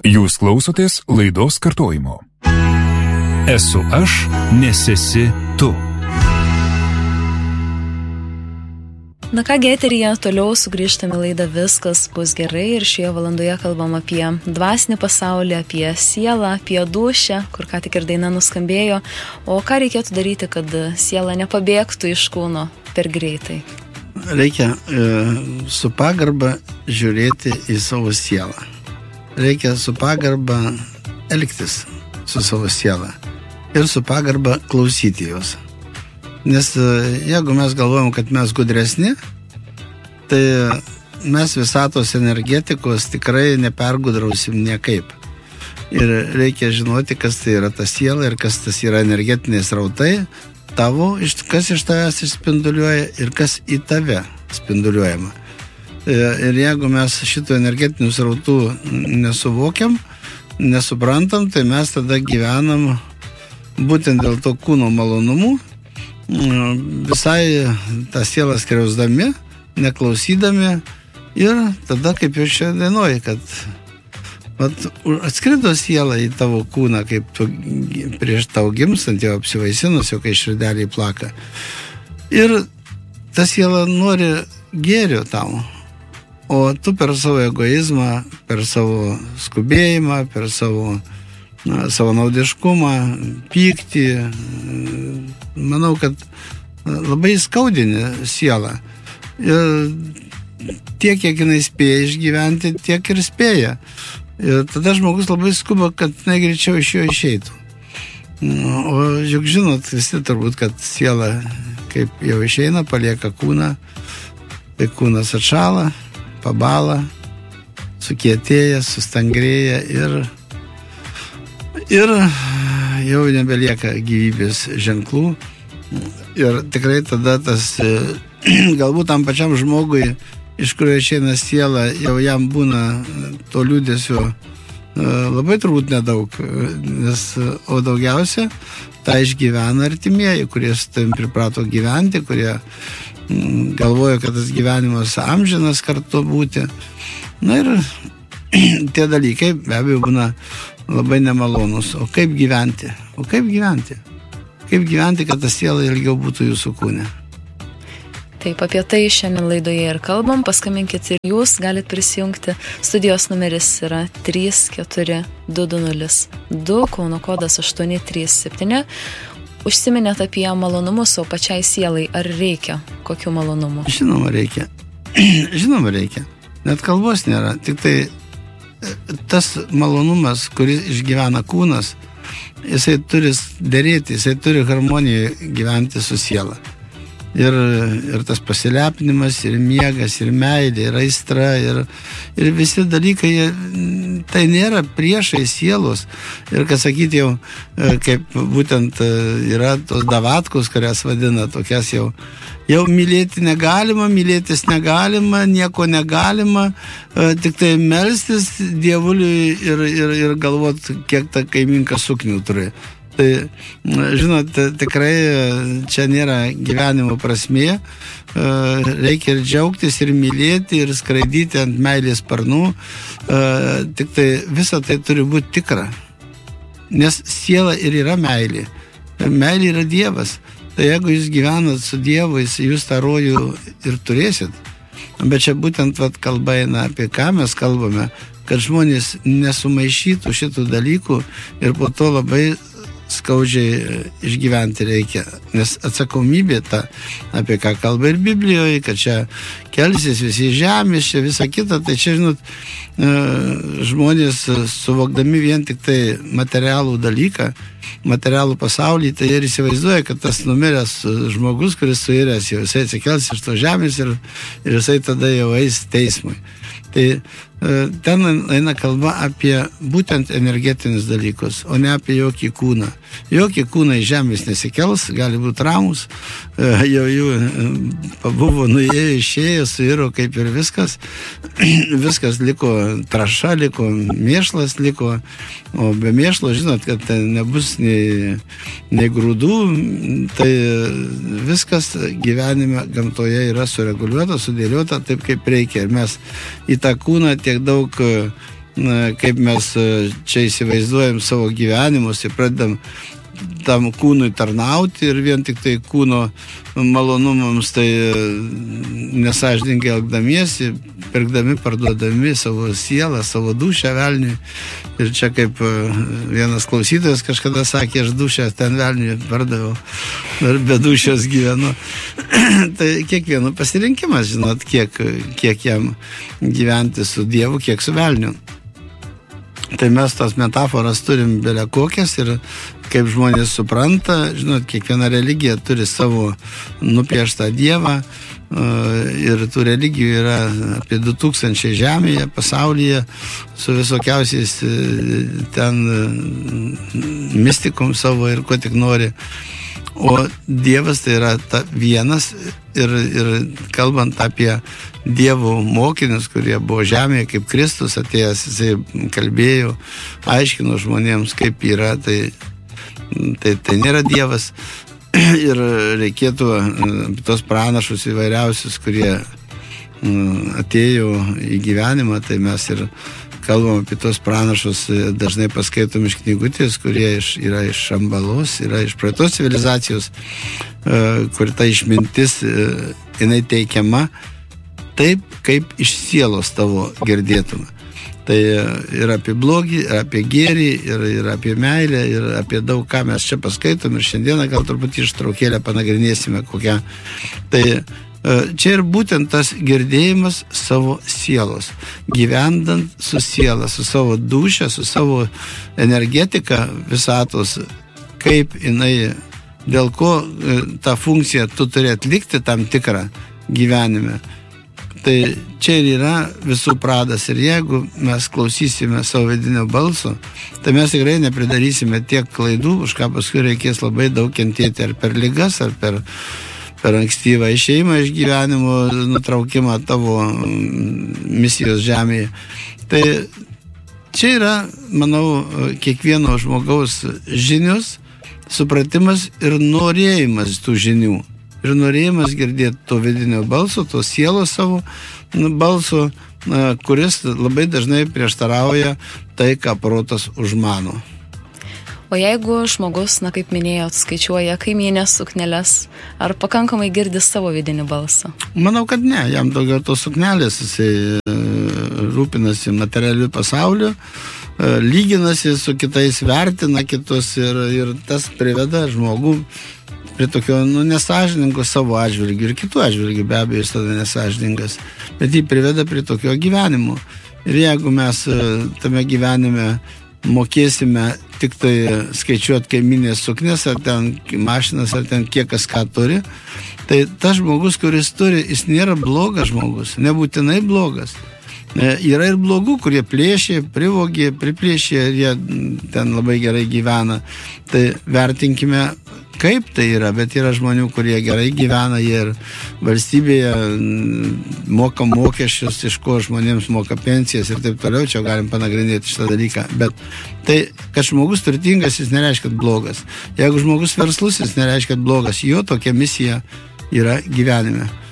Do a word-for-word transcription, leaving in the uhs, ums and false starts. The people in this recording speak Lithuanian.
Jūs klausotės laidos kartojimo. Esu aš, nes esi tu. Na ką, eteryje toliau sugrįžtame laidą Viskas bus gerai ir šioje valandoje kalbam apie dvasinį pasaulį, apie sielą, apie dūšią, kur ką tik ir daina nuskambėjo, o ką reikėtų daryti, kad siela nepabėgtų iš kūno per greitai? Reikia e, su pagarba žiūrėti į savo sielą. Reikia su pagarba elgtis su savo sielą ir su pagarba klausyti jos. Nes jeigu mes galvojam, kad mes gudresni, tai mes visatos energetikos tikrai nepergudrausim niekaip. Ir reikia žinoti, kas tai yra ta siela ir kas tas yra energetiniai srautai, tavo, kas iš tavęs išspinduliuoja ir kas į tave spinduliuojama. Ir jeigu mes šito energetinių srautų nesuvokiam, nesuprantam, tai mes tada gyvenam būtent dėl to kūno malonumų, visai tą sielą skriausdami, neklausydami ir tada, kaip jau čia dainuoji, kad vat, atskrido siela į tavo kūną, kaip tu prieš tau gimstant jau apsivaisinus, jau kai širdeliai plaka. Ir ta siela nori gėrio tau, o tu per savo egoizmą, per savo skubėjimą, per savo na, savanaudiškumą, pyktį, manau, kad labai skaudini sielą. Ir tiek, kiek jinai spėja išgyventi, tiek ir spėja. Ir tada žmogus labai skuba, kad jinai greičiau iš jo išeitų. O juk žinot visi turbūt, kad siela, kaip jau išeina, palieka kūną, tai kūnas atšala, pabala, sukietėja, sustangrėja ir, ir jau nebelieka gyvybės ženklų. Ir tikrai tada tas, galbūt tam pačiam žmogui, iš kurio išeina siela, jau jam būna to liūdesio labai turbūt nedaug, nes, o daugiausia tą išgyvena artimieji, kurie su tavim priprato gyventi, kurie galvoja, kad tas gyvenimas amžinas kartu būti. Na ir tie dalykai be abejo būna labai nemalonus. O kaip gyventi? O kaip gyventi? Kaip gyventi, kad ta siela ilgiau būtų jūsų kūne? Taip, apie tai šiandien laidoje ir kalbam. Paskambinkit ir jūs, galit prisijungti. Studijos numeris yra trys keturi du du nulis du, Kauno kodas aštuoni trys septyni. Užsiminėt apie malonumus, o pačiai sielai ar reikia kokių malonumų? Žinoma reikia. Žinoma reikia. Net kalbos nėra. Tik tai tas malonumas, kuris išgyvena kūnas, jisai turi derėti, jisai turi harmonijoje gyventi su siela. Ir, ir tas pasilepinimas, ir miegas, ir meilė, ir aistra, ir, ir visi dalykai, tai nėra priešai sielos. Ir kas sakyti jau, kaip būtent yra tos davatkos, kurias vadina, tokias jau, jau mylėti negalima, mylėtis negalima, nieko negalima, tik tai melstis Dievuliui ir, ir, ir galvot, kiek ta kaiminka suknių turi. Tai, žinot, tikrai čia nėra gyvenimo prasmė, reikia ir džiaugtis, ir mylėti, ir skraidyti ant meilės sparnų, tik tai visa tai turi būti tikra, nes siela ir yra meilė, meilė yra Dievas, tai jeigu jūs gyvenat su Dievu, jūs tą rojų ir turėsit, bet čia būtent vat, kalba eina apie ką mes kalbame, kad žmonės nesumaišytų šitų dalykų ir po to labai skaudžiai išgyventi reikia, nes atsakomybė ta, apie ką kalba ir Biblijoje, kad čia kelsis visi žemės, čia visa kita, tai čia, žinot, žmonės suvokdami vien tik tai materialų dalyką, materialų pasaulį, tai ir įsivaizduoja, kad tas numiręs žmogus, kuris suiręs, jau jisai atsikels iš to žemės ir, ir jisai tada jau eis teismui. Tai ten eina kalba apie būtent energetinius dalykus, o ne apie jokį kūną. Jokį kūną į žemės nesikels, gali būti ramus, jau jų pabuvo, nuėjo, išėjo, suiro kaip ir viskas. Viskas liko traša, liko mėšlas, liko, o be mėšlo, žinot, kad nebus nei, nei grūdų, tai viskas gyvenime gamtoje yra sureguliuota, sudėliota taip, kaip reikia. Ir mes į tą kūną tiek daug kaip mes čia įsivaizduojam savo gyvenimus ir pradedam tam kūnui tarnauti ir vien tik tai kūno malonumams tai nesąžiningai elgdamiesi, pirkdami, parduodami savo sielą, savo dūšią velniui. Ir čia kaip vienas klausytojas kažkada sakė, aš dūšią ten velniui pardaviau ir be dūšios gyvenu. Tai kiekvieno pasirinkimas, žinot, kiek, kiek jam gyventi su Dievu, kiek su velniu. Tai mes tos metaforas turim belia kokias ir kaip žmonės supranta, žinot, kiekviena religija turi savo nupieštą Dievą ir tų religijų yra apie du tūkstančiai žemėje, pasaulyje, su visokiausiais ten mistikom savo ir ko tik nori. O Dievas tai yra ta vienas ir, ir kalbant apie Dievo mokinius, kurie buvo žemėje kaip Kristus atėjęs, jisai kalbėjo, aiškino žmonėms, kaip yra, tai, tai, tai nėra Dievas. Ir reikėtų tos pranašus įvairiausius, kurie atėjo į gyvenimą, tai mes ir kalbam apie tos pranašus, dažnai paskaitom iš knygutės, kurie iš, yra iš Šambalos, yra iš praeitos civilizacijos, kur ta išmintis, jinai teikiama taip, kaip iš sielos tavo girdėtume. Tai ir apie blogį, ir apie gėrį, ir, ir apie meilę, ir apie daug ką mes čia paskaitom, ir šiandieną gal truputį ištraukėlę panagrinėsime kokią. Tai čia ir būtent tas girdėjimas savo sielos, gyvendant su siela, su savo dūšia, su savo energetika visatos, kaip jinai, dėl ko tą funkciją tu turi atlikti tam tikrą gyvenime. Tai čia ir yra visų pradas ir jeigu mes klausysime savo vidinio balso, tai mes tikrai nepridarysime tiek klaidų, už ką paskui reikės labai daug kentėti ar per ligas, ar per per ankstyvą išėjimą iš gyvenimo, nutraukimą tavo misijos žemėje. Tai čia yra, manau, kiekvieno žmogaus žinios, supratimas ir norėjimas tų žinių. Ir norėjimas girdėti to vidinio balso, to sielos savo balso, kuris labai dažnai prieštarauja tai, ką protas užmano. O jeigu žmogus, na kaip minėjot, skaičiuoja kaimynės sukneles, ar pakankamai girdi savo vidinį balsą? Manau, kad ne. Jam daugiau tos suknelės, jisai rūpinasi materialiu pasauliu, lyginasi su kitais, vertina kitus ir, ir tas priveda žmogų prie tokio nu, nesąžininko savo atžvilgių ir kitų atžvilgių, be abejo, jis tada nesąžininkas, bet jį priveda prie tokio gyvenimo. Ir jeigu mes tame gyvenime mokėsime tik tai skaičiuoti kaiminės suknes, ar ten mašinas, ar ten kiek kas ką turi, tai tas žmogus, kuris turi, jis nėra blogas žmogus, nebūtinai blogas. Yra ir blogų, kurie plėšė, privogė, priplėšė, jie ten labai gerai gyvena. Tai vertinkime, kaip tai yra, bet yra žmonių, kurie gerai gyvena, jie ir valstybėje moka mokesčius, iš ko žmonėms moka pensijas ir taip toliau, čia galim panagrinėti šitą dalyką. Bet tai, kad žmogus turtingas, jis nereiškia, kad blogas. Jeigu žmogus verslus, jis nereiškia, kad blogas. Jo tokia misija yra gyvenime.